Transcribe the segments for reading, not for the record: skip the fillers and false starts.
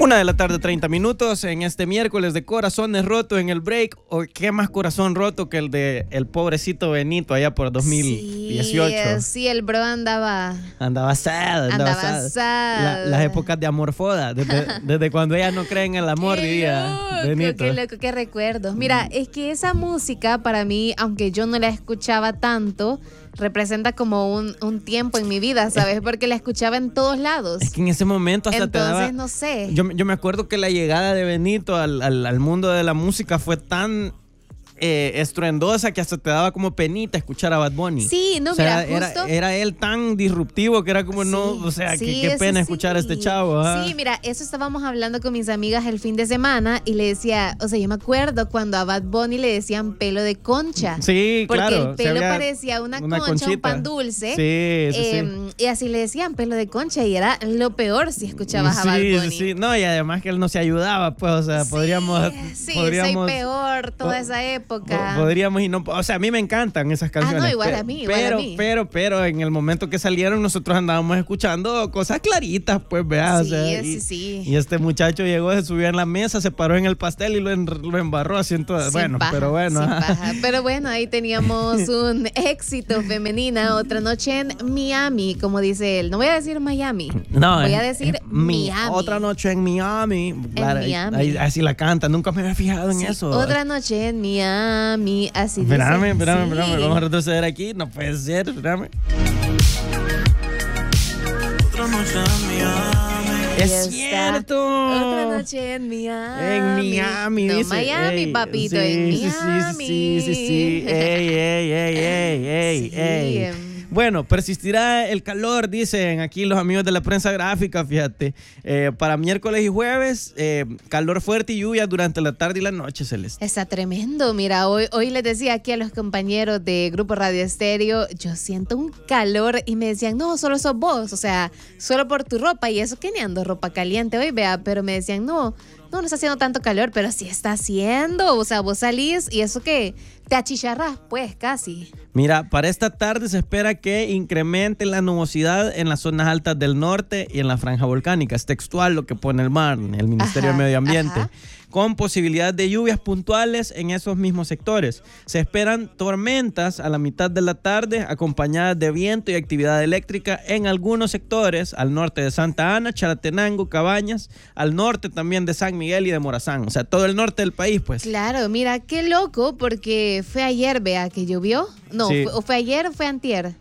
1:30 p.m. en este miércoles de Corazones Rotos en el break. ¿O qué más corazón roto que el de el pobrecito Benito allá por 2018? Sí, el bro andaba sad. Las épocas de amor foda, desde cuando ella no cree en el amor, diría Benito. Qué loco, qué recuerdos. Mira, es que esa música para mí, aunque yo no la escuchaba tanto, representa como un tiempo en mi vida, ¿sabes? Porque la escuchaba en todos lados. Es que en ese momento hasta te daba... Entonces, no sé. Yo me acuerdo que la llegada de Benito al mundo de la música fue tan estruendosa que hasta te daba como penita escuchar a Bad Bunny. Sí, no, o sea, mira, justo... era él tan disruptivo que era como qué pena escuchar a este chavo. ¿Ah? Sí, mira, eso estábamos hablando con mis amigas el fin de semana y le decía, o sea, yo me acuerdo cuando a Bad Bunny le decían pelo de concha. Sí, porque claro. Porque el pelo parecía una concha, conchita. un pan dulce. Sí. Y así le decían pelo de concha y era lo peor si escuchabas a Bad Bunny. Sí, no, y además que él no se ayudaba, pues, o sea, podríamos... soy peor toda esa época. Podríamos y no, o sea, a mí me encantan esas canciones. No, igual a mí. Pero en el momento que salieron nosotros andábamos escuchando cosas claritas, pues, vea. Sí. Y este muchacho llegó, se subió en la mesa, se paró en el pastel y lo embarró así en todo. Bueno, paja, pero bueno. Pero bueno, ahí teníamos un éxito femenina, otra noche en Miami, como dice él. No voy a decir Miami. No, voy a decir Miami. Otra noche en Miami. Claro, Miami. Ahí, así la canta, nunca me había fijado en eso. Otra noche en Miami, así espérame, vamos a retroceder aquí, no puede ser, espérame. Otra noche en Miami. Es cierto. Otra noche en Miami. En Miami, no, dice. Miami, papito, en Miami. Sí. Ey. Bueno, persistirá el calor, dicen aquí los amigos de la prensa gráfica, fíjate. Para miércoles y jueves, calor fuerte y lluvia durante la tarde y la noche, Celeste. Está tremendo. Mira, hoy les decía aquí a los compañeros de Grupo Radio Estéreo, yo siento un calor y me decían, no, solo sos vos, o sea, solo por tu ropa y eso que ni ando ropa caliente hoy, vea, pero me decían, no está haciendo tanto calor, pero sí está haciendo, o sea, vos salís y eso que te achicharrás, pues, casi. Mira, para esta tarde se espera que incremente la nubosidad en las zonas altas del norte y en la franja volcánica. Es textual lo que pone el Ministerio de Medio Ambiente. Con posibilidad de lluvias puntuales en esos mismos sectores. Se esperan tormentas a la mitad de la tarde acompañadas de viento y actividad eléctrica en algunos sectores, al norte de Santa Ana, Chalatenango, Cabañas, al norte también de San Miguel y de Morazán. O sea, todo el norte del país, pues. Claro, mira, qué loco, porque fue ayer, vea, que llovió. No, sí. ¿Fue ayer o fue antier?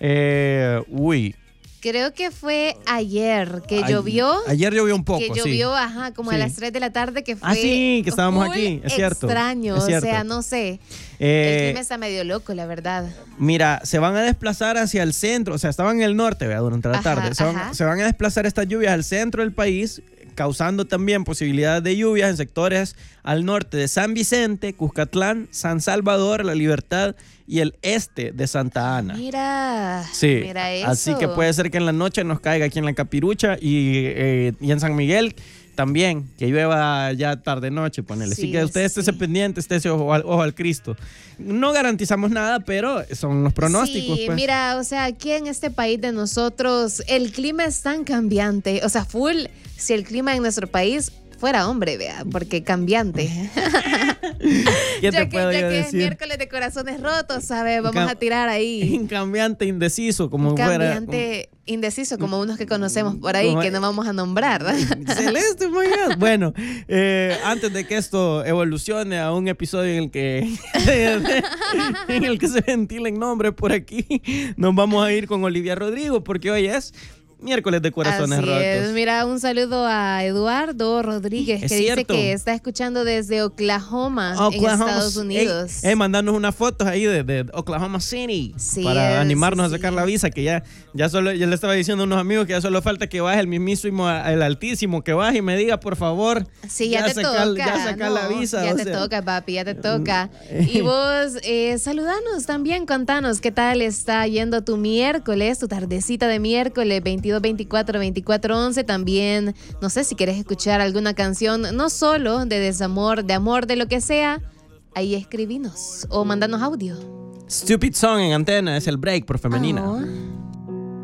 Creo que fue ayer que llovió. Ayer llovió un poco, que llovió, como a las 3 de la tarde, que fue que estábamos aquí, es cierto. Extraño, es cierto. O sea, no sé. El clima está medio loco, la verdad. Mira, se van a desplazar hacia el centro, o sea, estaban en el norte, vea, durante la tarde. Se van a desplazar estas lluvias al centro del país, causando también posibilidades de lluvias en sectores al norte de San Vicente, Cuscatlán, San Salvador, La Libertad y el este de Santa Ana. Mira eso. Así que puede ser que en la noche nos caiga aquí en la Capirucha y en San Miguel también, que llueva ya tarde-noche, ponele. Así que usted esté pendiente, esté ojo al Cristo. No garantizamos nada, pero son los pronósticos. Sí, pues. Mira, o sea, aquí en este país de nosotros, el clima es tan cambiante. O sea, full, si el clima en nuestro país fuera hombre, vea, porque cambiante. ¿Qué te ya puedo que decir? Es miércoles de corazones rotos, ¿sabes? Vamos a tirar ahí. Cambiante, indeciso, como cambiante, indeciso, como unos que conocemos por ahí, que no vamos a nombrar. Celeste, my God. Bueno, antes de que esto evolucione a un episodio en el que se ventilen nombres por aquí, nos vamos a ir con Olivia Rodrigo, porque hoy es miércoles de Corazones Rotos. Es. Mira, un saludo a Eduardo Rodríguez, que dice que está escuchando desde Oklahoma en Estados Unidos. Mandarnos unas fotos ahí de Oklahoma City para animarnos a sacar la visa, que ya le estaba diciendo a unos amigos que ya solo falta que baje el mismísimo, el Altísimo, que baje y me diga, por favor. Sí, ya te toca. Ya sacar la visa. Ya te toca, papi, ya te toca. Y vos, saludanos también, contanos qué tal está yendo tu miércoles, tu tardecita de miércoles, 22-24-24-11. También, no sé si quieres escuchar alguna canción, no solo de desamor, de amor, de lo que sea, ahí escribinos o mandanos audio. Stupid Song en Antena, es el break por Femenina.